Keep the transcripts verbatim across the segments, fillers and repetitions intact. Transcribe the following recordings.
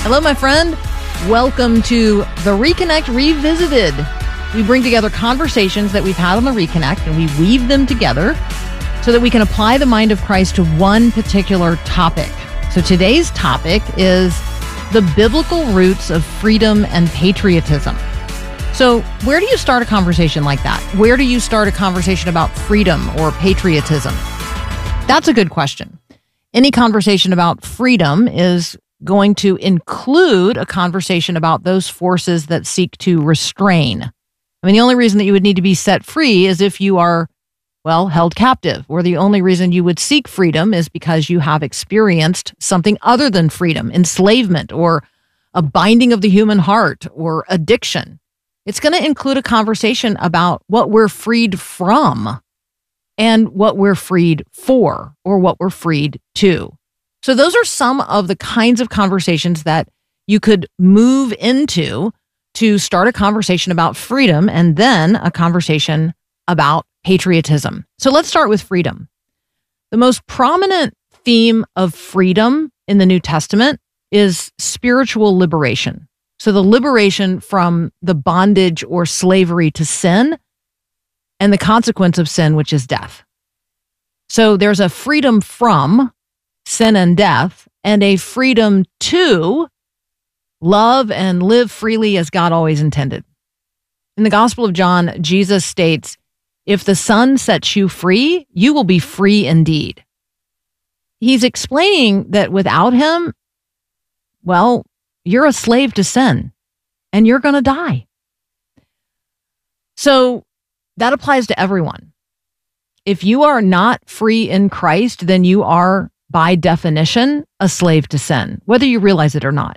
Hello, my friend. Welcome to the Reconnect Revisited. We bring together conversations that we've had on the Reconnect and we weave them together so that we can apply the mind of Christ to one particular topic. So today's topic is the biblical roots of freedom and patriotism. So where do you start a conversation like that? Where do you start a conversation about freedom or patriotism? That's a good question. Any conversation about freedom is going to include a conversation about those forces that seek to restrain. I mean, the only reason that you would need to be set free is if you are, well, held captive, or the only reason you would seek freedom is because you have experienced something other than freedom, enslavement, or a binding of the human heart, or addiction. It's going to include a conversation about what we're freed from and what we're freed for, or what we're freed to. So those are some of the kinds of conversations that you could move into to start a conversation about freedom and then a conversation about patriotism. So let's start with freedom. The most prominent theme of freedom in the New Testament is spiritual liberation. So the liberation from the bondage or slavery to sin and the consequence of sin, which is death. So there's a freedom from sin and death, and a freedom to love and live freely as God always intended. In the Gospel of John, Jesus states, "If the Son sets you free, you will be free indeed." He's explaining that without him, well, you're a slave to sin, and you're going to die. So that applies to everyone. If you are not free in Christ, then you are by definition, a slave to sin, whether you realize it or not.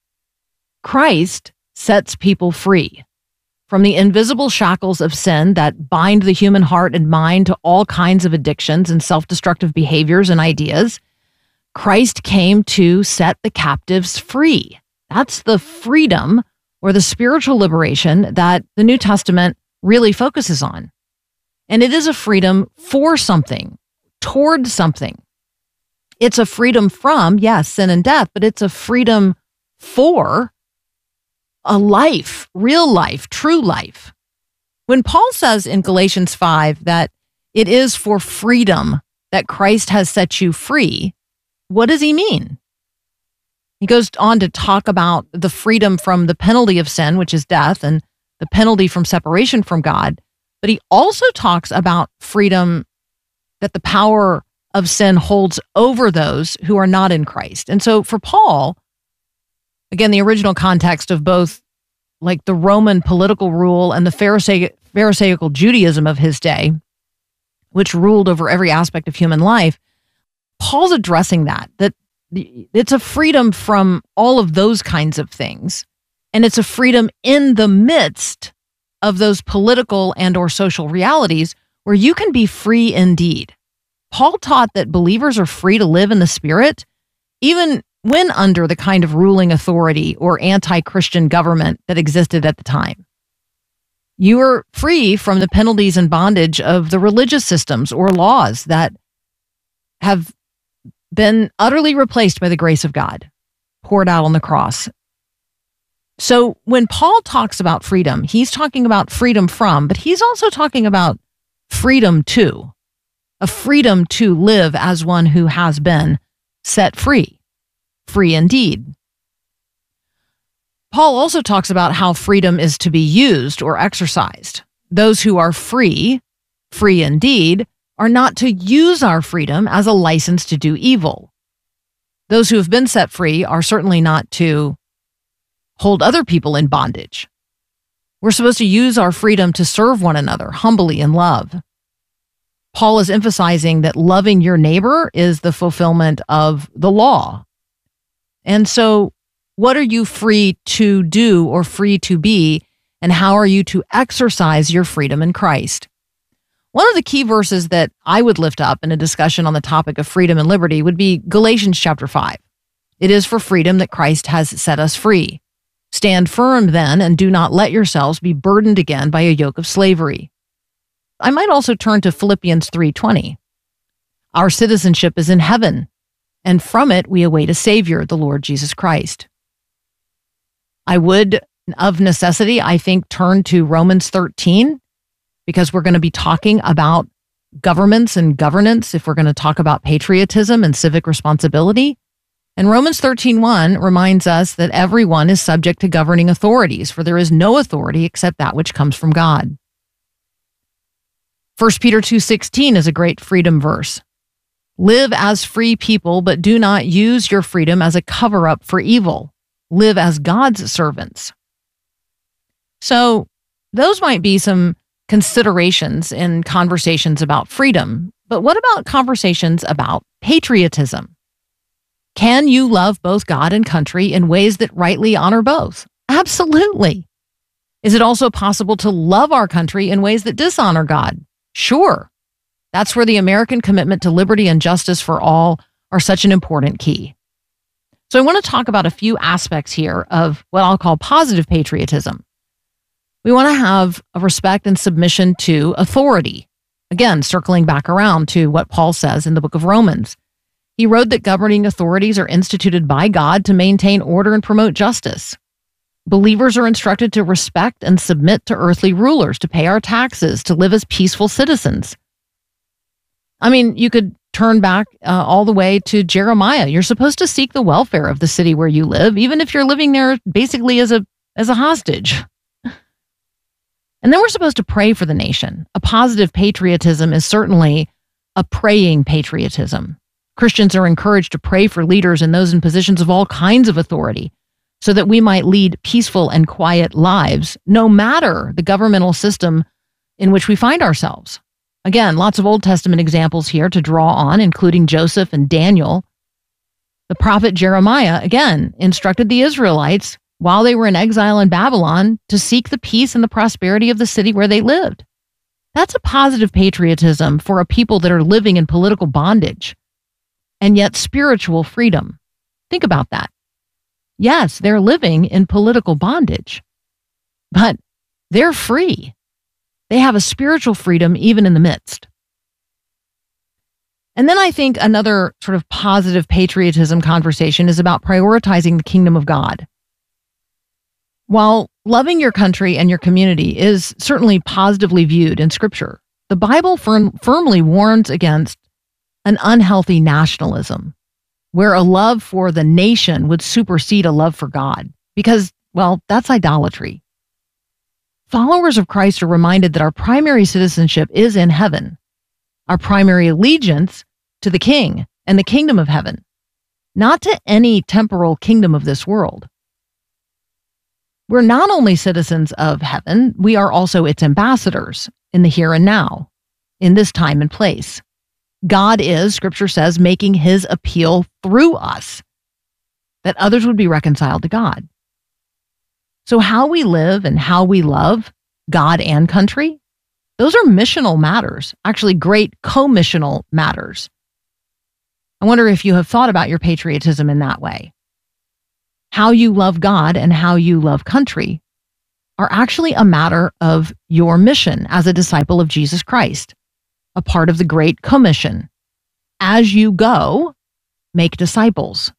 Christ sets people free from the invisible shackles of sin that bind the human heart and mind to all kinds of addictions and self-destructive behaviors and ideas. Christ came to set the captives free. That's the freedom or the spiritual liberation that the New Testament really focuses on. And it is a freedom for something, toward something. It's a freedom from, yes, sin and death, but it's a freedom for a life, real life, true life. When Paul says in Galatians five that it is for freedom that Christ has set you free, what does he mean? He goes on to talk about the freedom from the penalty of sin, which is death, and the penalty from separation from God. But he also talks about freedom that the power of sin holds over those who are not in Christ. And so for Paul, again, the original context of both like the Roman political rule and the Pharisee, Pharisaical Judaism of his day, which ruled over every aspect of human life, Paul's addressing that, that it's a freedom from all of those kinds of things. And it's a freedom in the midst of those political and or social realities where you can be free indeed. Paul taught that believers are free to live in the Spirit, even when under the kind of ruling authority or anti-Christian government that existed at the time. You are free from the penalties and bondage of the religious systems or laws that have been utterly replaced by the grace of God, poured out on the cross. So when Paul talks about freedom, he's talking about freedom from, but he's also talking about freedom to. A freedom to live as one who has been set free, free indeed. Paul also talks about how freedom is to be used or exercised. Those who are free, free indeed, are not to use our freedom as a license to do evil. Those who have been set free are certainly not to hold other people in bondage. We're supposed to use our freedom to serve one another humbly in love. Paul is emphasizing that loving your neighbor is the fulfillment of the law. And so what are you free to do or free to be, and how are you to exercise your freedom in Christ? One of the key verses that I would lift up in a discussion on the topic of freedom and liberty would be Galatians chapter five. It is for freedom that Christ has set us free. Stand firm then, and do not let yourselves be burdened again by a yoke of slavery. I might also turn to Philippians three twenty. Our citizenship is in heaven, and from it we await a Savior, the Lord Jesus Christ. I would, of necessity, I think, turn to Romans thirteen, because we're going to be talking about governments and governance if we're going to talk about patriotism and civic responsibility. And Romans thirteen one reminds us that everyone is subject to governing authorities, for there is no authority except that which comes from God. First Peter two sixteen is a great freedom verse. Live as free people, but do not use your freedom as a cover-up for evil. Live as God's servants. So those might be some considerations in conversations about freedom. But what about conversations about patriotism? Can you love both God and country in ways that rightly honor both? Absolutely. Is it also possible to love our country in ways that dishonor God? Sure. That's where the American commitment to liberty and justice for all are such an important key. So I want to talk about a few aspects here of what I'll call positive patriotism. We want to have a respect and submission to authority. Again, circling back around to what Paul says in the book of Romans. He wrote that governing authorities are instituted by God to maintain order and promote justice. Believers are instructed to respect and submit to earthly rulers, to pay our taxes, to live as peaceful citizens. I mean, you could turn back uh, all the way to Jeremiah. You're supposed to seek the welfare of the city where you live, even if you're living there basically as a as a hostage. And then we're supposed to pray for the nation. A positive patriotism is certainly a praying patriotism. Christians are encouraged to pray for leaders and those in positions of all kinds of authority so that we might lead peaceful and quiet lives, no matter the governmental system in which we find ourselves. Again, lots of Old Testament examples here to draw on, including Joseph and Daniel. The prophet Jeremiah, again, instructed the Israelites while they were in exile in Babylon to seek the peace and the prosperity of the city where they lived. That's a positive patriotism for a people that are living in political bondage and yet spiritual freedom. Think about that. Yes, they're living in political bondage, but they're free. They have a spiritual freedom even in the midst. And then I think another sort of positive patriotism conversation is about prioritizing the kingdom of God. While loving your country and your community is certainly positively viewed in Scripture, the Bible firm, firmly warns against an unhealthy nationalism, where a love for the nation would supersede a love for God, because, well, that's idolatry. Followers of Christ are reminded that our primary citizenship is in heaven, our primary allegiance to the King and the kingdom of heaven, not to any temporal kingdom of this world. We're not only citizens of heaven, we are also its ambassadors in the here and now, in this time and place. God is, Scripture says, making his appeal through us, that others would be reconciled to God. So how we live and how we love God and country, those are missional matters, actually great co-missional matters. I wonder if you have thought about your patriotism in that way. How you love God and how you love country are actually a matter of your mission as a disciple of Jesus Christ, a part of the Great Commission. As you go, make disciples.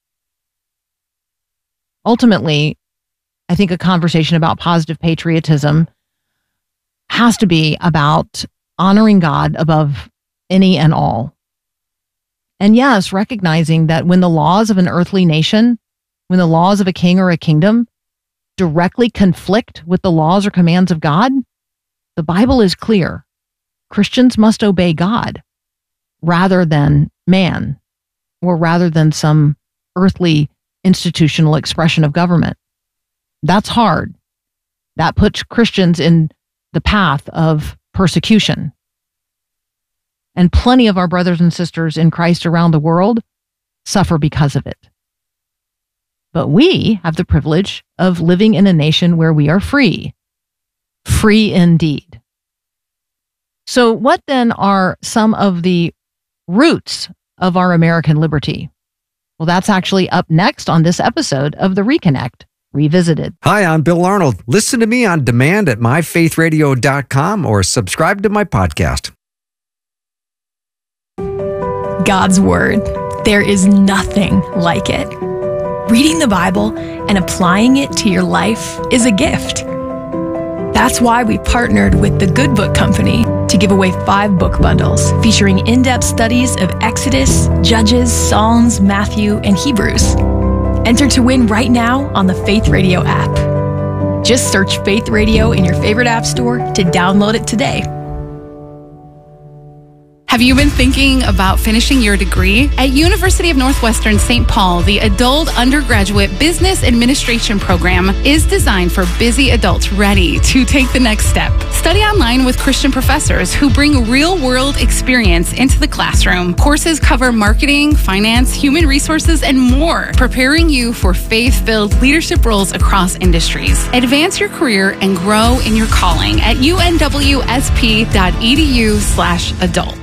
Ultimately, I think a conversation about positive patriotism has to be about honoring God above any and all. And yes, recognizing that when the laws of an earthly nation, when the laws of a king or a kingdom directly conflict with the laws or commands of God, the Bible is clear. Christians must obey God rather than man, or rather than some earthly institutional expression of government. That's hard. That puts Christians in the path of persecution. And plenty of our brothers and sisters in Christ around the world suffer because of it. But we have the privilege of living in a nation where we are free. Free indeed. So what then are some of the roots of our American liberty? Well, that's actually up next on this episode of The Reconnect Revisited. Hi, I'm Bill Arnold. Listen to me on demand at my faith radio dot com or subscribe to my podcast. God's Word. There is nothing like it. Reading the Bible and applying it to your life is a gift. That's why we partnered with the Good Book Company to give away five book bundles featuring in-depth studies of Exodus, Judges, Psalms, Matthew, and Hebrews. Enter to win right now on the Faith Radio app. Just search Faith Radio in your favorite app store to download it today. Have you been thinking about finishing your degree? At University of Northwestern Saint Paul, the Adult Undergraduate Business Administration program is designed for busy adults ready to take the next step. Study online with Christian professors who bring real-world experience into the classroom. Courses cover marketing, finance, human resources, and more, preparing you for faith-filled leadership roles across industries. Advance your career and grow in your calling at unwsp.edu slash adult.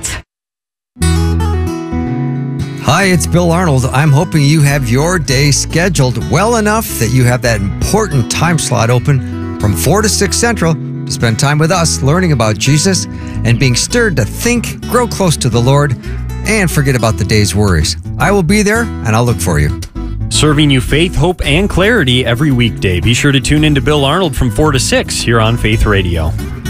Hi, it's Bill Arnold. I'm hoping you have your day scheduled well enough that you have that important time slot open from four to six Central to spend time with us learning about Jesus and being stirred to think, grow close to the Lord, and forget about the day's worries. I will be there, and I'll look for you. Serving you faith, hope, and clarity every weekday. Be sure to tune in to Bill Arnold from four to six here on Faith Radio.